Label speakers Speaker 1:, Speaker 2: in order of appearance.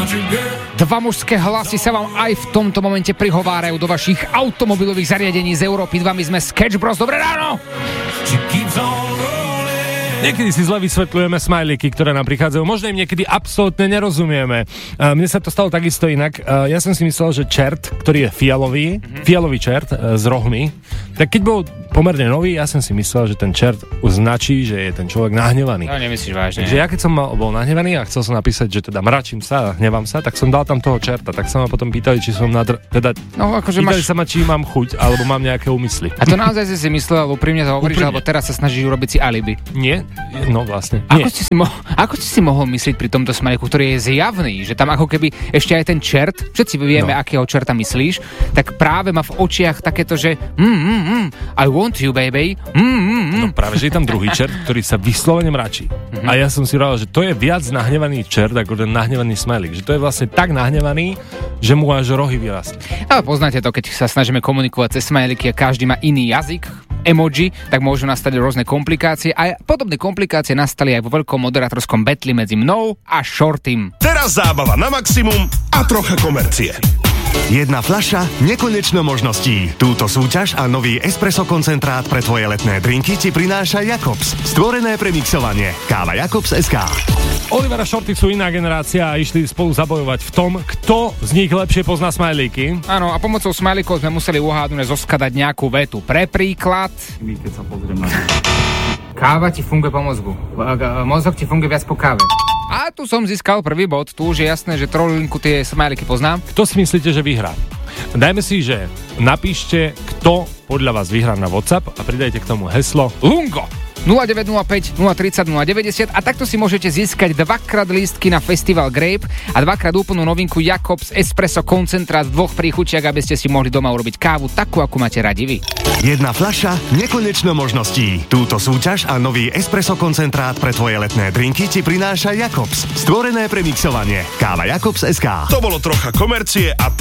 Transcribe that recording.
Speaker 1: Dva mužské hlasy sa vám aj v tomto momente prihovárajú do vašich automobilových zariadení z Európy 2. My sme Sketch Bros. Dobré ráno!
Speaker 2: Niekedy si zle vysvetľujeme smajlíky, ktoré nám prichádzajú. Možno im niekedy absolútne nerozumieme. Mne sa to stalo takisto inak. Ja som si myslel, že čert, ktorý je fialový čert s rohmi, tak keď bol pomerne nový, ja som si myslel, že ten čert značí, že je ten človek nahnevaný.
Speaker 1: No, nemyslíš vážne.
Speaker 2: Takže ja keď som bol nahnevaný a chcel som napísať, že teda mračím sa a hnevám sa, tak som dal tam toho čerta. Tak sa ma potom pýtali, či som pýtali sa ma, či mám chuť, alebo mám nejaké úmysly.
Speaker 1: A to naozaj si myslel, úprimne to hovoríš, alebo teraz sa snažíš urobiť si alibi?
Speaker 2: Nie. No vlastne. Nie.
Speaker 1: Ako si si mohol myslieť pri tomto smajlíku, ktorý je zjavný, že tam ako keby ešte aj ten čert, všetci vieme, akého čerta myslíš, tak práve má v očiach takéto, že I want you, baby.
Speaker 2: No práve, že je tam druhý čert, ktorý sa vyslovene mračí. A ja som si hovoril, že to je viac nahnevaný čert ako ten nahnevaný smajlík. Že to je vlastne tak nahnevaný, že mu až rohy vyrastli.
Speaker 1: Ale poznáte to, keď sa snažíme komunikovať cez smajlíky a každý má iný jazyk, emoji, tak môžu nastať rôzne komplikácie a podobné komplikácie nastali aj vo veľkom moderátorskom betli medzi mnou a Shortym.
Speaker 3: Teraz zábava na maximum a trocha komercie. Jedna fľaša, nekonečno možností. Túto súťaž a nový espresso koncentrát pre tvoje letné drinky ti prináša Jakobs. Stvorené pre mixovanie. Káva Jakobs.sk.
Speaker 2: Oliver a Shorty sú iná generácia a išli spolu zabojovať v tom, kto z nich lepšie pozná smajlíky.
Speaker 1: Áno, a pomocou smajlíkov sme museli uhádnuť zoskadať nejakú vetu. Pre príklad... Keď sa pozriem na... Káva ti funguje po mozgu. Mozog ti funguje viac po káve. A tu som získal prvý bod. Tu už je jasné, že trolinku tie smajlíky poznám.
Speaker 2: Kto si myslíte, že vyhrá? Dajme si, že napíšte, kto podľa vás vyhrá na WhatsApp a pridajte k tomu heslo Lungo.
Speaker 1: 0905 030 090 a takto si môžete získať dvakrát lístky na Festival Grape a dvakrát úplnú novinku Jakobs Espresso koncentrát v dvoch príchučiach, aby ste si mohli doma urobiť kávu takú, ako máte radi vy.
Speaker 3: Jedna fľaša, nekonečno možností. Túto súťaž a nový espresso koncentrát pre tvoje letné drinky ti prináša Jakobs. Stvorené pre mixovanie. Káva Jakobs.sk. To bolo trocha komercie a